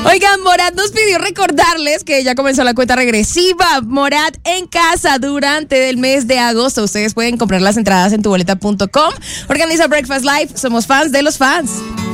Oigan, Morat nos pidió recordarles que ya comenzó la cuenta regresiva. Morat en casa durante el mes de agosto. Ustedes pueden comprar las entradas en tuboleta.com. Organiza Breakfast Live. Somos fans de los fans.